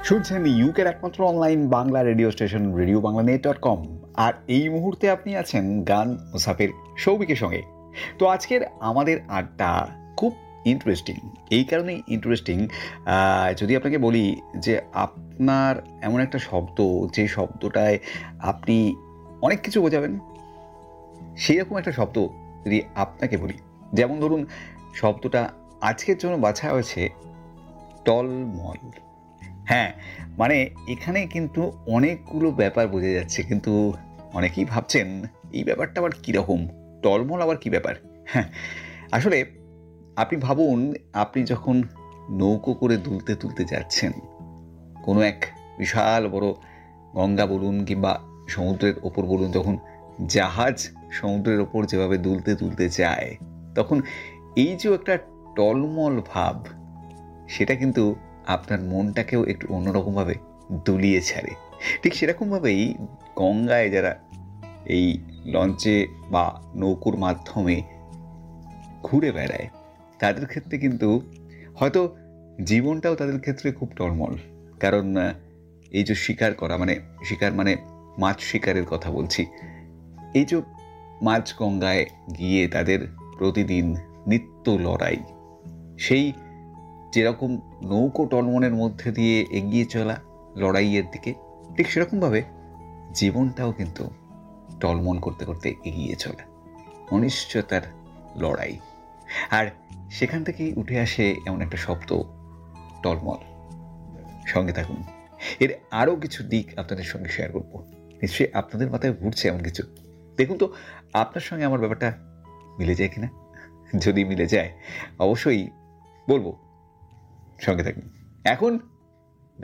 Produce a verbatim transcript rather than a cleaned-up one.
শুনছেন ইউকের একমাত্র online Bangla radio station radio Bangla net dot com. আর এই মুহূর্তে আপনি আছেন গান মুসাফির সৌভিকের সঙ্গে। তো আজকের আমাদের আড্ডা খুব ইন্টারেস্টিং। এই কারণেই ইন্টারেস্টিং, যদি আপনাকে বলি যে আপনার এমন একটা শব্দ, যে শব্দটায় আপনি অনেক কিছু বোঝাবেন, সেই রকম একটা শব্দ যদি আপনাকে বলি, যেমন ধরুন শব্দটা আজকের জন্য বাছা হয়েছে টলমল। হ্যাঁ, মানে এখানে কিন্তু অনেকগুলো ব্যাপার বোঝা যাচ্ছে, কিন্তু অনেকেই ভাবছেন এই ব্যাপারটা আবার কীরকম, টলমল আবার কী ব্যাপার। হ্যাঁ, আসলে আপনি ভাবুন, আপনি যখন নৌকো করে দুলতে তুলতে যাচ্ছেন কোনো এক বিশাল বড় গঙ্গা বলুন কিংবা সমুদ্রের ওপর বলুন, যখন জাহাজ সমুদ্রের ওপর যেভাবে দুলতে তুলতে যায়, তখন এই যে একটা টলমল ভাব, সেটা কিন্তু আপনার মনটাকেও একটু অন্যরকমভাবে দুলিয়ে ছাড়ে। ঠিক সেরকমভাবেই গঙ্গায় যারা এই লঞ্চে বা নৌকোর মাধ্যমে ঘুরে বেড়ায়, তাদের ক্ষেত্রে কিন্তু হয়তো জীবনটাও তাদের ক্ষেত্রে খুব টলমল। কারণ এই যে শিকার করা, মানে শিকার মানে মাছ শিকারের কথা বলছি, এই যে মাছ গঙ্গায় গিয়ে তাদের প্রতিদিন নিত্য লড়াই, সেই যেরকম নৌকো টলমনের মধ্যে দিয়ে এগিয়ে চলা লড়াইয়ের দিকে, ঠিক সেরকমভাবে জীবনটাও কিন্তু টলমন করতে করতে এগিয়ে চলে, অনিশ্চয়তার লড়াই। আর সেখান থেকেই উঠে আসে এমন একটা শব্দ, টলমল। সঙ্গে থাকুন, এর আরও কিছু দিক আপনাদের সঙ্গে শেয়ার করব। নিশ্চয়ই আপনাদের মাথায় ঘুরছে এমন কিছু। দেখুন তো আপনার সঙ্গে আমার ব্যাপারটা মিলে যায় কিনা। যদি মিলে যায় অবশ্যই বলবো, সঙ্গে থাকুন। এখন